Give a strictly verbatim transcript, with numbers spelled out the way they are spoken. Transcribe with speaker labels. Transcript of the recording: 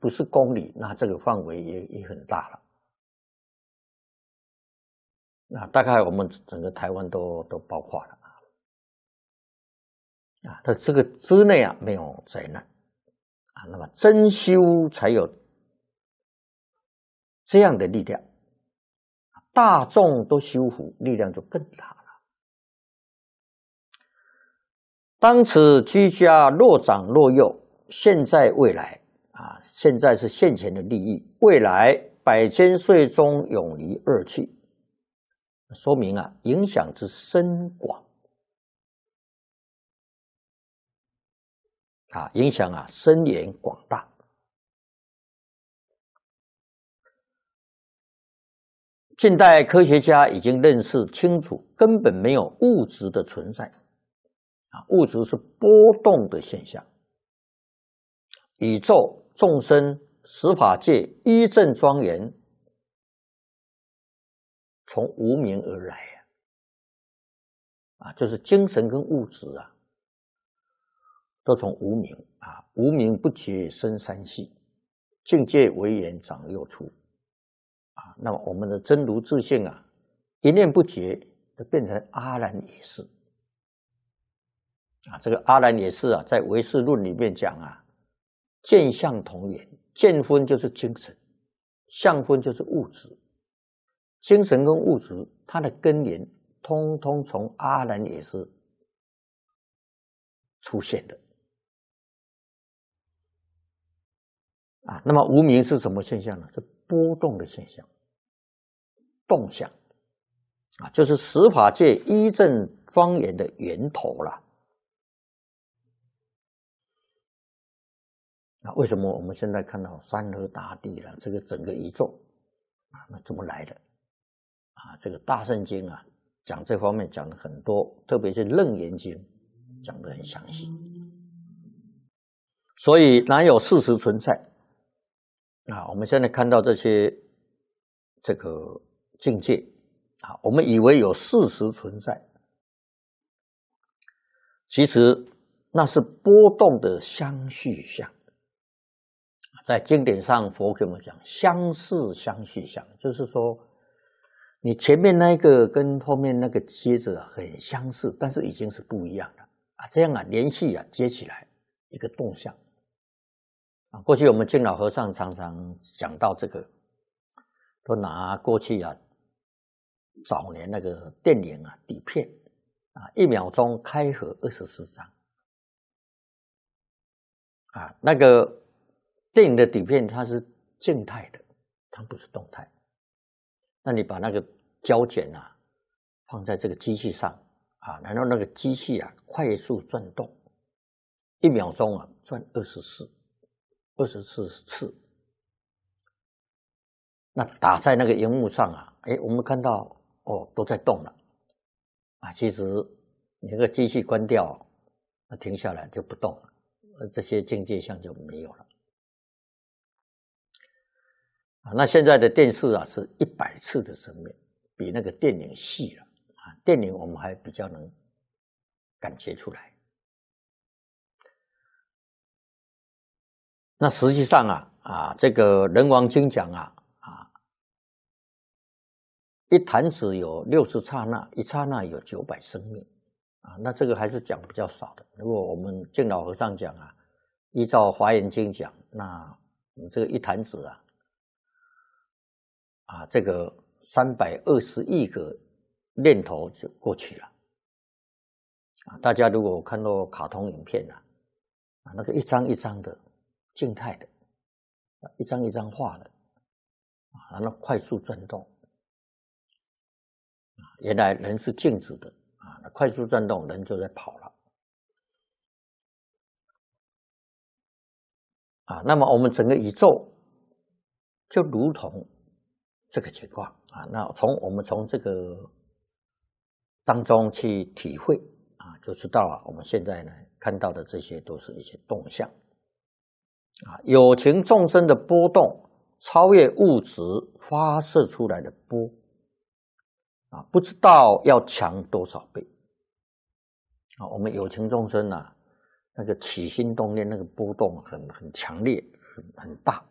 Speaker 1: 不是公里，那这个范围也也很大了。那大概我们整个台湾都都包括了啊。啊，它这个之内啊没有灾难啊，那么真修才有这样的力量，大众都修福，力量就更大了。当此居家若长若幼，现在未来啊，现在是现前的利益，未来百千岁中永离二趣，说明啊影响之深广啊，影响啊深远广大。近代科学家已经认识清楚，根本没有物质的存在啊，物质是波动的现象。宇宙、众生、十法界一正庄严，从无明而来啊，啊，就是精神跟物质啊，都从无明啊，无明不觉生三系，境界为缘长六出。啊，那么我们的真如自性啊，一念不觉就变成阿兰也是啊。这个阿兰也是啊，在唯识论里面讲啊，见相同源，见分就是精神，相分就是物质，精神跟物质它的根源，通通从阿兰也是出现的啊。那么无明是什么现象呢？是波动的现象，动向啊，就是十法界一正庄严的源头了。那为什么我们现在看到山河大地了，这个整个宇宙啊，那怎么来的啊？这个大圣经啊，讲这方面讲的很多，特别是楞严经讲的很详细。所以哪有事实存在啊？我们现在看到这些这个境界啊，我们以为有事实存在，其实那是波动的相续相。在经典上，佛给我们讲相似相续相，就是说你前面那个跟后面那个接着很相似，但是已经是不一样了啊。这样啊，连续啊接起来一个动向啊。过去我们敬老和尚常常讲到这个，都拿过去啊早年那个电影啊底片啊，一秒钟开合二十四张啊，那个。电影的底片它是静态的，它不是动态。那你把那个胶卷啊放在这个机器上啊，然后那个机器啊快速转动，一秒钟啊转二十四，二十四次。那打在那个荧幕上啊，哎，我们看到哦都在动了啊。其实你那个机器关掉，那停下来就不动了，这些境界相就没有了。啊，那现在的电视啊是一百次的生命，比那个电影细了啊。电影我们还比较能感觉出来。那实际上啊啊，这个人王经讲啊啊，一弹指有六十刹那，一刹那有九百生命啊。那这个还是讲比较少的。如果我们敬老和尚讲啊，依照华严经讲，那我们这个一弹指啊。啊，这个三百二十亿个念头就过去了。啊，大家如果看到卡通影片啊，啊，那个一张一张的静态的，一张一张画的，啊，然后快速转动，啊，原来人是静止的，啊，那快速转动，人就在跑了。啊，那么我们整个宇宙就如同这个情况啊，那从我们从这个当中去体会啊，就知道啊，我们现在呢看到的这些都是一些动向啊，有情众生的波动超越物质发射出来的波啊，不知道要强多少倍啊。我们有情众生啊，那个起心动念那个波动很很强烈，很很大。